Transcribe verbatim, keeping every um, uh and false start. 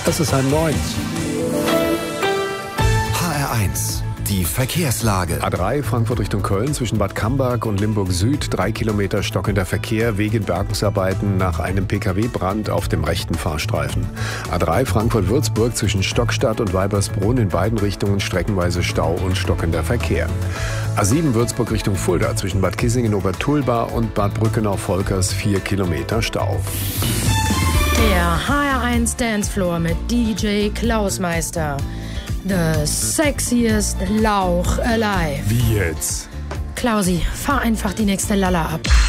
Es ist halb neun. H R eins, die Verkehrslage. A drei Frankfurt Richtung Köln zwischen Bad Camberg und Limburg Süd. Drei Kilometer stockender Verkehr wegen Bergungsarbeiten nach einem P K W-Brand auf dem rechten Fahrstreifen. A drei Frankfurt-Würzburg zwischen Stockstadt und Weibersbrunn in beiden Richtungen streckenweise Stau und stockender Verkehr. A sieben Würzburg Richtung Fulda zwischen Bad Kissingen-Obertulba und Bad Brückenau-Volkers vier Kilometer Stau. Der H R eins Dancefloor mit D J Klausmeister. The sexiest Lauch alive. Wie jetzt? Klausi, fahr einfach die nächste Lalla ab.